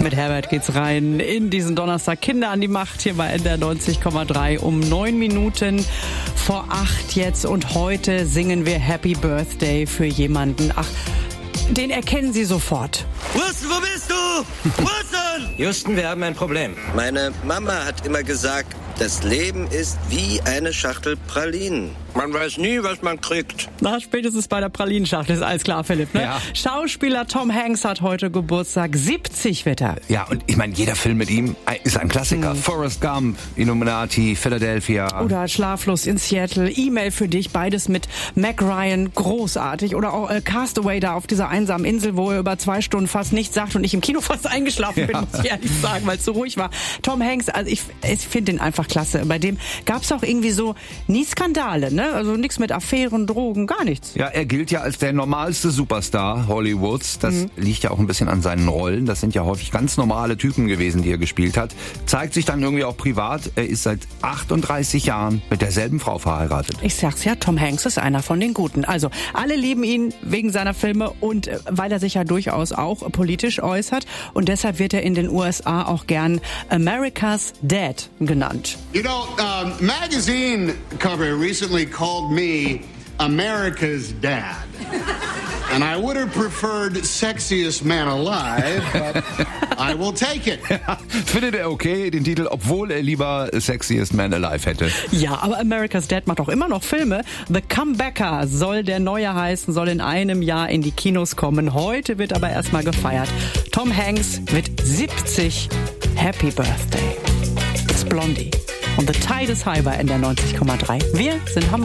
Mit Herbert geht's rein in diesen Donnerstag. Kinder an die Macht hier bei NDR 90,3 um 9 Minuten vor 8 jetzt. Und heute singen wir Happy Birthday für jemanden. Ach, den erkennen Sie sofort. Houston, wo bist du? Houston! Houston, wir haben ein Problem. Meine Mama hat immer gesagt, das Leben ist wie eine Schachtel Pralinen. Man weiß nie, was man kriegt. Na, spätestens bei der Pralinenschachtel ist alles klar, Philipp. Ne? Ja. Schauspieler Tom Hanks hat heute Geburtstag. 70 wird er. Ja, und ich meine, jeder Film mit ihm ist ein Klassiker. Forrest Gump, Illuminati, Philadelphia. Oder Schlaflos in Seattle, E-Mail für dich, beides mit Mac Ryan, großartig. Oder auch Castaway da auf dieser einsamen Insel, wo er über 2 Stunden fast nichts sagt und ich im Kino fast eingeschlafen bin, muss ich ehrlich sagen, weil es so ruhig war. Tom Hanks, also ich finde den einfach klasse. Bei dem gab es auch irgendwie so nie Skandale, ne? Also nichts mit Affären, Drogen, gar nichts. Ja, er gilt ja als der normalste Superstar Hollywoods. Das liegt ja auch ein bisschen an seinen Rollen. Das sind ja häufig ganz normale Typen gewesen, die er gespielt hat. Zeigt sich dann irgendwie auch privat. Er ist seit 38 Jahren mit derselben Frau verheiratet. Ich sag's ja, Tom Hanks ist einer von den Guten. Also alle lieben ihn wegen seiner Filme und weil er sich ja durchaus auch politisch äußert. Und deshalb wird er in den USA auch gern America's Dad genannt. You know, magazine cover recently called me America's Dad. And I would have preferred sexiest man alive, but I will take it. Findet er okay, den Titel, obwohl er lieber Sexiest Man Alive hätte? Ja, aber America's Dad macht auch immer noch Filme. The Comebacker soll der neue heißen, soll in einem Jahr in die Kinos kommen. Heute wird aber erstmal gefeiert. Tom Hanks mit 70. Happy Birthday. It's Blondie. Und The Tide is High bei NDR 90,3. Wir sind Hamburg.